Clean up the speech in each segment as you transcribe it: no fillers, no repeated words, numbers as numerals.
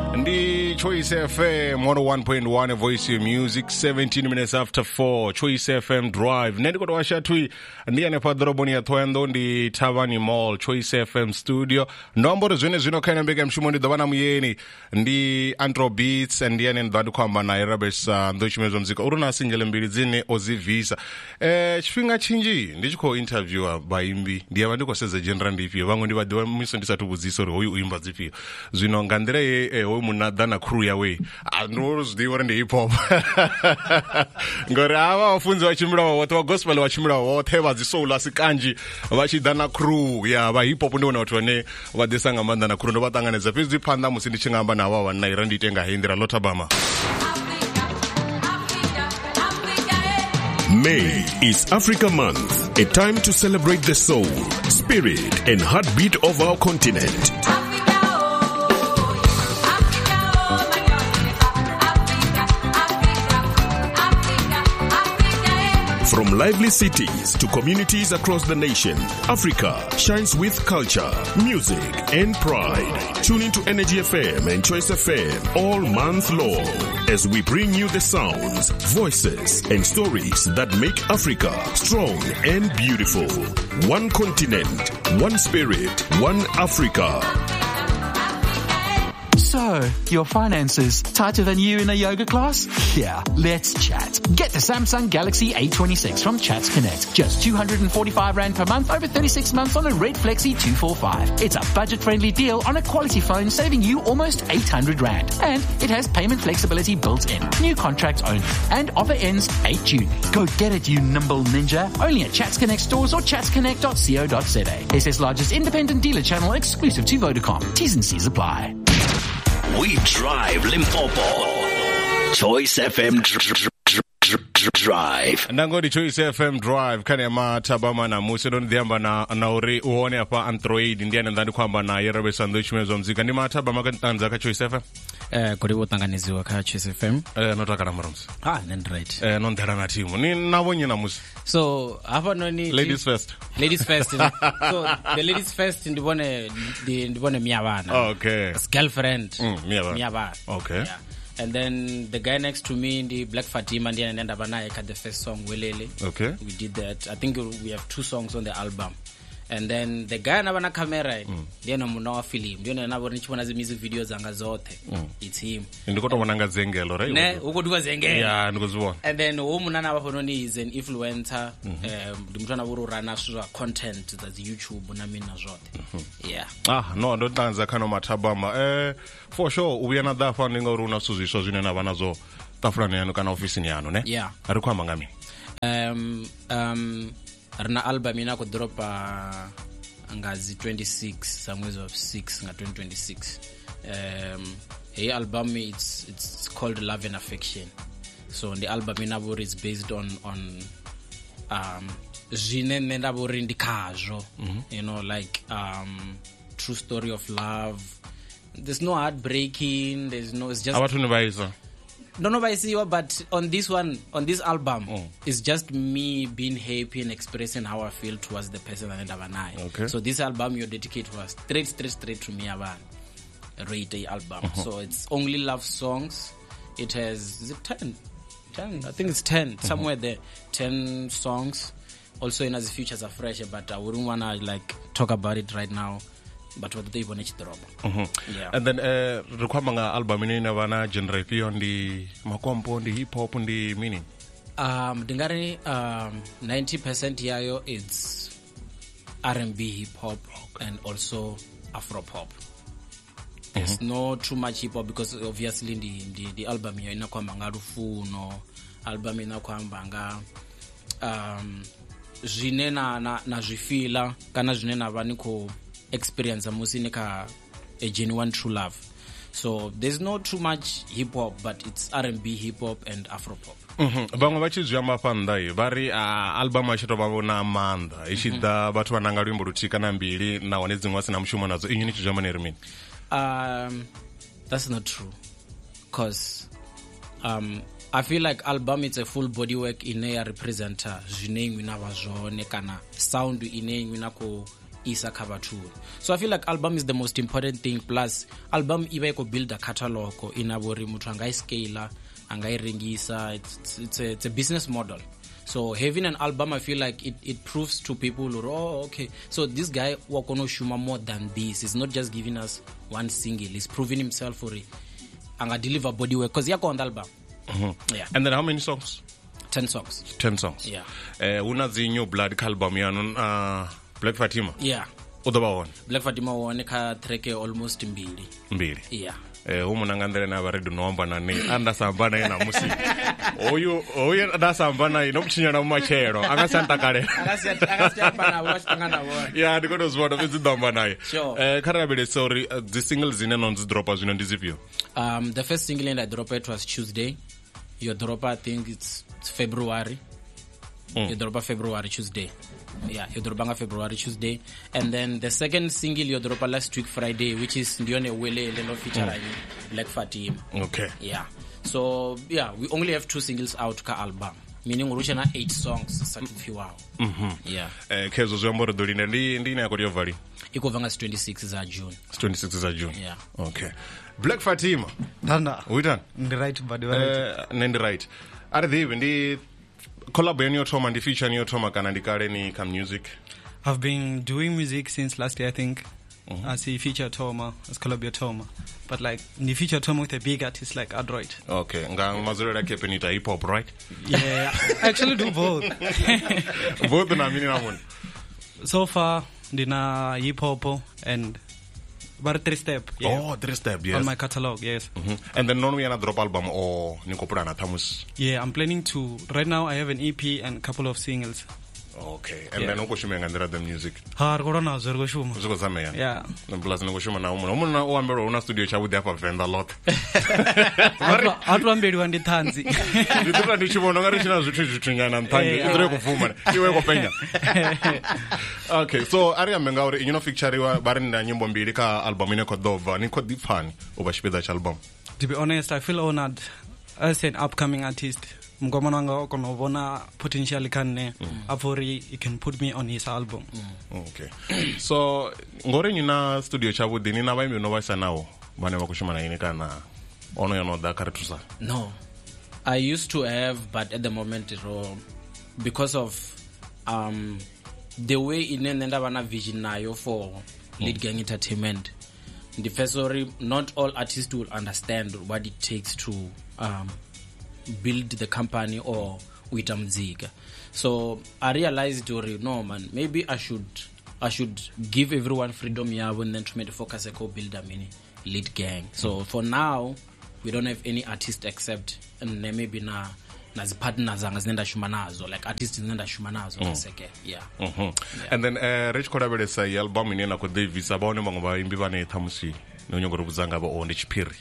Ndi Choice FM 101.1 Voice of Music 17 minutes after 4 Choice FM Drive Nendiko twasha twi ndiyane pa droboni ya Thoyando ndi Tavani Mall Choice FM Studio nomboro zwino kana mbeka mshumo ndi davana muyeni ndi Antro Beats ndiyane ndadu kwamba na Erabesa ndo chimezo mzika uruna single mbili dzine ozivisa chifhinga chinji ndichiko interviewer baimbi ndiye vandiko seze genre ndipio vangu ndi vadiwa miso ndisatubudziso ri hoyu uimba dzipio zvino ngandira ye hoyu munadana crew yawe anozdiwa ndi hip hop ngori ava vafunzi vachimira vote va gospel vachimira vote vadzisoul asikanji vachidana crew ya va hip hop ndiona kuti vane vadesanga mandana crew ndo vatanganedza pizvi panda musi ndichingamba navo vanaira nditenga hendira lotabama. May is Africa Month, a time to celebrate the soul, spirit, and heartbeat of our continent. From lively cities to communities across the nation, Africa shines with culture, music, and pride. Tune into Energy FM and Choice FM all month long as we bring you the sounds, voices, and stories that make Africa strong and beautiful. One continent, one spirit, one Africa. So, your finances tighter than you in a yoga class? Yeah, let's chat. Get the Samsung Galaxy A26 from Chats Connect. Just 245 Rand per month over 36 months on a Red Flexi 245. It's a budget-friendly deal on a quality phone, saving you almost 800 Rand. And it has payment flexibility built in. New contracts only. And offer ends 8 June. Go get it, you nimble ninja. Only at Chats Connect stores or chatsconnect.co.za. SA's largest independent dealer channel exclusive to Vodacom. T's and C's apply. We drive Limpopo. Choice FM Drive. Ndangoti Choice FM Drive kane matabama na musi don ndiamba na uri uone hapa Android ndiye ndani kwamba na Yerebe sandwich mezo mzika ndi matabama kantanza ka Choice FM kuri utanganiziwa ka Choice FM notaka na mrums then right nondera na timu ni nabonye na musi so hapa noni ladies first so the ladies first ndibone miyabana okay as girlfriend miyabana okay yeah. And then the guy next to me, the Black Fatima, and then Abana had the first song, Welele. Okay. We did that. I think we have 2 songs on the album. And then the guy na bana camera, then munawa film. Then na bana chipona zi music videos anga zote. It's him. Ndiko tonanga zengelo, right? Ne, uko duwa zengelo. Yeah, ndiko zuwa. And then munana bafononi is an influencer. Dimutana buru rana sura content that's YouTube na mina zote. Yeah. No, ndo tanza kano matabama. For sure, ubiyana dafa ninga uruna suzisho zine na bana zo tafrani yanu kana ofisi yanu, ne? Yeah. Arikuwa mangami? Rina album ina kudropa ngazi 26 sa mwezi of 6 nga 2026. Hey album it's called Love and Affection. So the album ina buri is based on jine nenda buri ndikajo. You know, like true story of love. There's no heartbreaking, it's just but on this album, it's just me being happy and expressing how I feel towards the person that I. Okay. So this album you dedicate was straight to me about rate the album. So it's only love songs. It has, is it 10? I think it's 10 somewhere there. 10 songs. Also in as features are fresh, but I wouldn't wanna talk about it right now. But what they want to drop. Yeah. And then rekwamanga album ina vana genre pio ndi makompo ndi hip hop ndi meaning. Dingari 90% yayo is R&B hip hop and also Afro pop. There's no too much hip hop because obviously the album ina kwamba rufuno album ina kwamba jine na jifila kana jine na vaniko experience a genuine true love. So there's not too much hip hop, but it's R&B, hip hop, and Afro pop. Bango vachizwa mapandai vari album achito vavona manda ishida vatu vananga rwimbo rutikana mbili na wane dzimwe vasina mushumo nadzo inyu ni chizvama nerimi. That's not true, cause I feel like album it's a full body work ine ya representer jine ngwina vazone kana sound ine ngwina ko isa cover tune. So I feel like album is the most important thing. Plus album iba ko build a catalog inabori muthu angai scale angai ringisa. It's a business model. So having an album, I feel like it proves to people, oh, okay, so this guy wakono shuma more than this. He's not just giving us one single. He's proving himself for it. Anga deliver body work because yako on the album. Yeah. And then how many songs? 10 songs. 10 songs. Yeah. Una zinyo Blood album yanu Black Fatima. Yeah. Udoba one. Black Fatima one ka track almost mbili. Yeah. Umunangandere na baredu nomba na ni anda sambana ina musi oyu da sambana ino mchinya na machero akasanta kale akasiyapa na watch angana one. Yeah, ndiko dozwa vizi domba naye. Sure. Karabele sorry, the singles in on droppers in ndizipyo. The first single that I dropped was Tuesday. Your drop, I think it's February. You drop February Tuesday. Yeah, you drop February Tuesday. And then the second single you drop last week Friday, which is Ndione Wele Lelo featuring Black Fatima. Okay. Yeah. So yeah, we only have 2 singles out ka album. Meaning we na 8 songs such a few hours. Yeah. Kezo zomboro dolina ndi na kodio vali. Iko vanga 26 za June. 26 za June. Yeah. Okay. Black Fatima. Dana. Uitan? Ndi right body right. Ndi right. Are they ndi collab your Toma ndi feature your Toma kana ndikale ni kam music? I've been doing music since last year, I think. As a feature Toma, as collab Toma. But like the feature Toma with a big artist like Android. Okay. Nga mazurera kepenita hip hop, right? Yeah. I actually do both. Both na mini na one. So far dina hip hop and but 3-step. Yeah. Oh, 3-step, yes. On my catalog, yes. And then non we ana drop album or nikopura tamus. Yeah, I'm planning to. Right now I have an EP and a couple of singles. Okay. And then ukoshime ngandira the music. Har corona zergo shuma. Ziko zame ya. Yeah. Plus ngoshuma na umuna uambero una studio cha with hapa venda lot. Atu ambedi wandi tanzi. Nditula ndichibona ngari china zwithu nyana nthange. Ndire kuvuma. Iwe kopenya. Okay, so Aria Mengauri ino feature wa bari na nyimbo mbili ka album ine ko Dova ni ko difani ubashipeza cha album. To be honest, I feel honored as an upcoming artist. Mngoma wanga konovona potential kanne afori he can put me on his album. Okay. So ngore nyina studio cha budi ni na baimi no basa nawo bane bakushima na ine kana ono yono da karatusa. No. I used to have, but at the moment because of the way inenda bana vision nayo for Lead Gang Entertainment. The first story, not all artists will understand what it takes to build the company or with muzika. So I realized, no man, maybe I should give everyone freedom here and then try to focus on build a mini Lead Gang. So for now, we don't have any artist except and maybe na partners zinenda shumanazo, like artists zinenda shumanazo seke. Yeah. And then Rich Kodabele say album inena ko Davis abone mangwa imbi bane tamusi no nyongoro kuzanga ba on chipiri.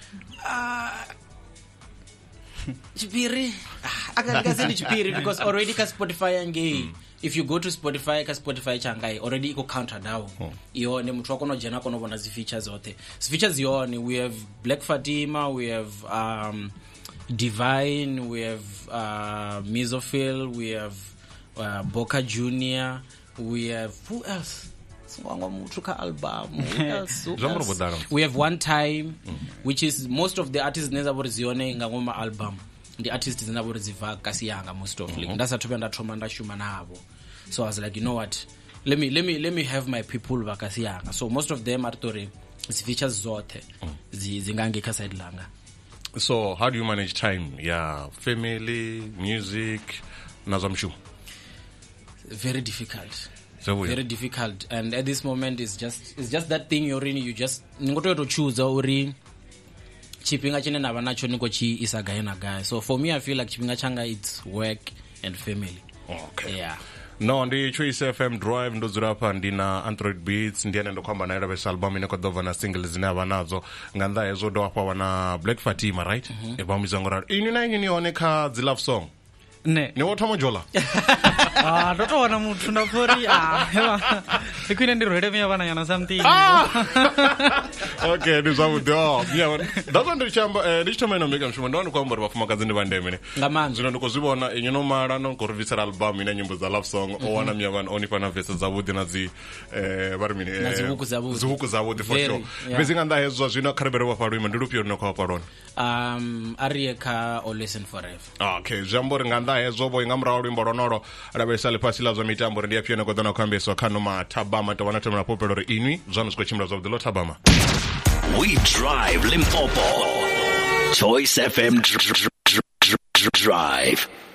Chipiri. Akazini chipiri because already ka Spotify ange. If you go to Spotify changai already iko counter down. Iyo ne mtu wako no jena kono bona zi features zote. Features yoni we have Black Fatima, we have Divine, we have Mesophil, we have Boca Junior, we have who else? Album. Who else? We have One Time, which is most of the artists nezabozione ngoma album. The artists nezaboziva kasiyanga most of like that's a tubenda tromanda shumanabo. So I was like, you know what? Let me have my people bakasiyanga. So most of them are tori features zote zingange kaside langa. So how do you manage time? Yeah, family, music, nazamshu. Very difficult. Very difficult, and at this moment it's just that thing you just ningoto to choose uri chipinga chine na banacho niko chi isagaena guy. So for me I feel like chipinga changa it's work and family. Okay. Yeah. No, ndi Choice FM Drive ndo zurapa ndina Android Beats ndiane ndo kwamba naira besa album ine ko Dova na singles zina banazo nganda yezo do kwa wana Black Fatima, right? Album izongora. Ini na ini one ka the love song. Ne. Ni wotomo jola. ndo toona muthu ndapfori ikwine ndirwele miyavana yana something Okay, ndi zwavhuḓi miyavana that's ndi chamba ndi chitoma ino mbeka mshumo ndone kwa mbori vhafumakadzi ndi vandeme nga maanḓa zwino ndi khou zwi vhona inyi no mala no khou release album ina nyimbo dza love song o wana miyavana oni fana verse dzavhuḓi na dzi vha ri mini zihuku zavhuḓi for sure fhedzi nga nnḓa hezwo zwino kharebere vha luimbo ndi lufhio lune khou vha lone ariye kha always and forever. Okay, zwi amba uri nga nnḓa hezwo vho nga murahu luimbo lonolo lavhelesa ḽifhasi ḽa zwa mitambo ri ndi afhio ne khou ḓa na khou ambeswa kha noma Thabama tovana themela popelo uri inwi zwano zwi khou tshimbila zwavhuḓi lo Thabama. We drive Limpopo. Choice FM Drive.